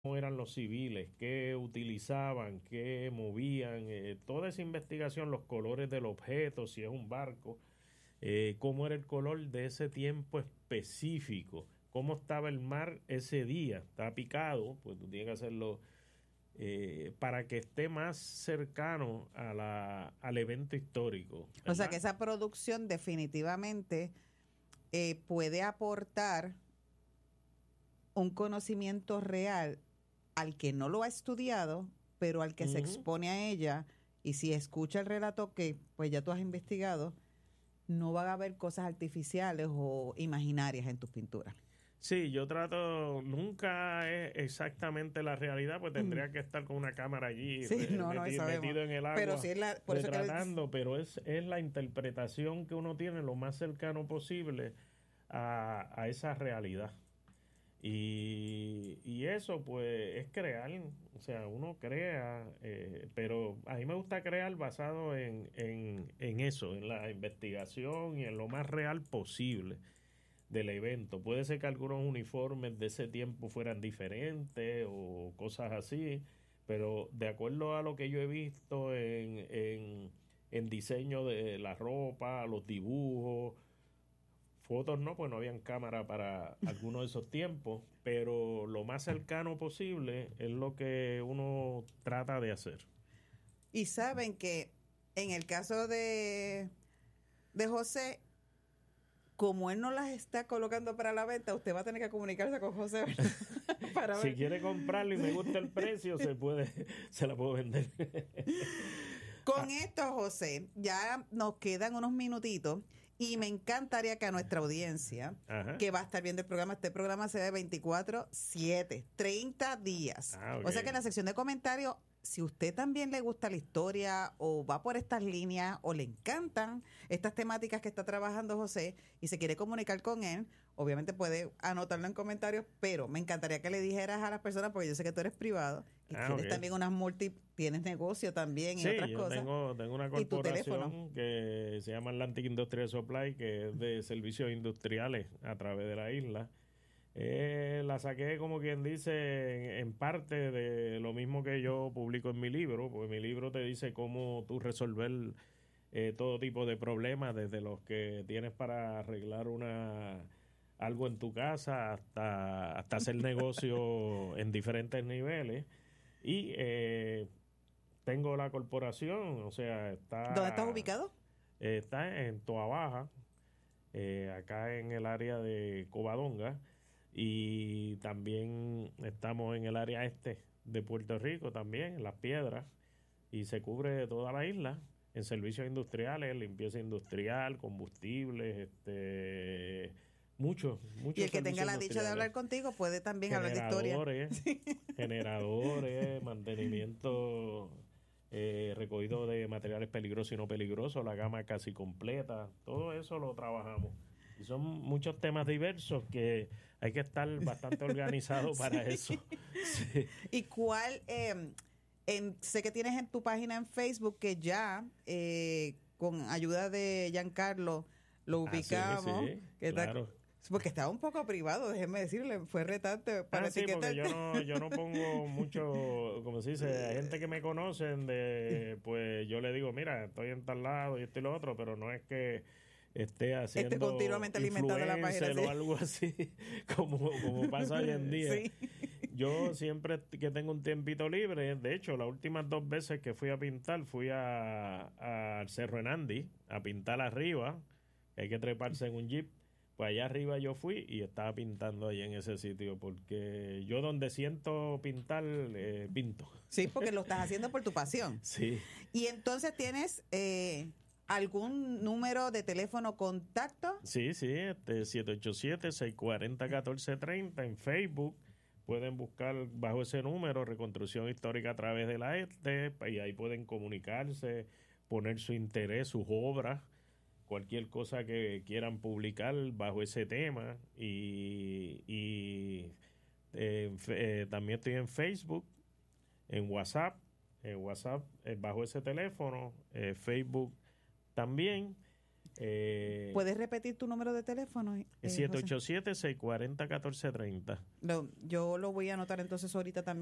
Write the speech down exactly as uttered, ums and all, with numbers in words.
cómo eran los civiles, qué utilizaban, qué movían, eh, toda esa investigación, los colores del objeto, si es un barco, eh, cómo era el color de ese tiempo específico, cómo estaba el mar ese día, está picado, pues tú tienes que hacerlo eh, para que esté más cercano a la, al evento histórico, O sea ¿verdad? que esa producción definitivamente eh, puede aportar un conocimiento real al que no lo ha estudiado, pero al que se Ujú. expone a ella, y si escucha el relato que pues ya tú has investigado, no van a haber cosas artificiales o imaginarias en tus pinturas. Sí, yo trato, nunca es exactamente la realidad, pues Mm. tendría que estar con una cámara allí Sí, re- no, no meti- sabemos. metido en el Pero sí agua es la, por eso que retratando, pero es, es la interpretación que uno tiene lo más cercano posible a, a esa realidad. Y, y eso pues es crear, o sea, uno crea, eh, pero a mí me gusta crear basado en, en, en eso, en la investigación y en lo más real posible del evento. Puede ser que algunos uniformes de ese tiempo fueran diferentes o cosas así, pero de acuerdo a lo que yo he visto en, en, en diseño de la ropa, los dibujos, fotos no, pues no habían cámara para algunos de esos tiempos, pero lo más cercano posible es lo que uno trata de hacer. y saben que en el caso de, de José, como él no las está colocando para la venta, usted va a tener que comunicarse con José, ¿verdad? Para Si ver. quiere comprarlo y me gusta el precio, se puede, se la puedo vender. Con esto, José, ya nos quedan unos minutitos y me encantaría que a nuestra audiencia, Ajá. que va a estar viendo el programa, este programa se ve veinticuatro siete, treinta días. Ah, ok. O sea que en la sección de comentarios, si usted también le gusta la historia o va por estas líneas o le encantan estas temáticas que está trabajando José y se quiere comunicar con él, obviamente puede anotarlo en comentarios, pero me encantaría que le dijeras a las personas, porque yo sé que tú eres privado y Ah, tienes ok. también unas multi, tienes negocio también y Sí, otras yo cosas, tengo, tengo una y tu teléfono. corporación que se llama Atlantic Industrial Supply, que es de servicios industriales a través de la isla. Eh, la saqué, como quien dice, en, en parte de lo mismo que yo publico en mi libro, porque mi libro te dice cómo tú resolver eh, todo tipo de problemas, desde los que tienes para arreglar una algo en tu casa hasta, hasta hacer negocio en diferentes niveles. Y eh, tengo la corporación, o sea, ¿Dónde estás está, ubicado? eh, está en Toa Baja, eh, acá en el área de Covadonga, y también estamos en el área este de Puerto Rico, también, en Las Piedras, y se cubre toda la isla en servicios industriales, limpieza industrial, combustibles, este, muchos, Y muchos el que tenga servicios la dicha de industriales, hablar contigo puede también hablar de historia. generadores, generadores, mantenimiento, eh, recogido de materiales peligrosos y no peligrosos, la gama casi completa, todo eso lo trabajamos. Y son muchos temas diversos que hay que estar bastante organizado para eso. Sí. Sí. ¿Y cuál? Eh, en, sé que tienes en tu página en Facebook que ya, eh, con ayuda de Giancarlo, lo Ah, sí, ubicamos. sí, Que está, claro. porque estaba un poco privado, déjeme decirle, fue retante para Ah, sí, porque yo etiquetarte. no, yo no pongo mucho, como se dice, hay gente que me conocen de, pues yo le digo, mira, estoy en tal lado y esto y lo otro, pero no es que esté Este haciendo continuamente alimentando la página, influencer sí. o algo así, como, como pasa hoy en día. Sí. Yo siempre que tengo un tiempito libre, de hecho, las últimas dos veces que fui a pintar, fui a, a- al Cerro Enandi, a pintar arriba, que hay que treparse en un jeep. Pues allá arriba yo fui y estaba pintando ahí en ese sitio, porque yo donde siento pintar, eh, pinto. Sí, porque lo estás haciendo por tu pasión. Sí, Y entonces tienes eh, algún número de teléfono contacto. sí, sí, este siete ocho siete, seis cuatro cero, uno cuatro tres cero en Facebook. Pueden buscar bajo ese número Reconstrucción Histórica a través de la este, y ahí pueden comunicarse, poner su interés, sus obras, cualquier cosa que quieran publicar bajo ese tema. Y, y eh, en fe- eh, también estoy en Facebook, en WhatsApp, en WhatsApp eh, bajo ese teléfono, eh, Facebook también. Eh, ¿Puedes repetir tu número de teléfono? Eh, siete José? ocho siete, seis cuatro cero, uno cuatro tres cero. Lo, yo lo voy a anotar entonces ahorita también.